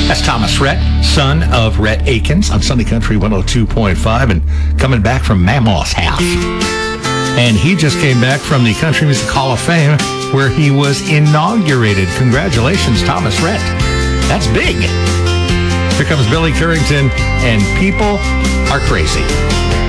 That's Thomas Rhett, son of Rhett Akins on Sunday Country 102.5 and coming back from Mammoth House. And he just came back from the Country Music Hall of Fame where he was inaugurated. Congratulations, Thomas Rhett. That's big. Here comes Billy Currington, and people are crazy.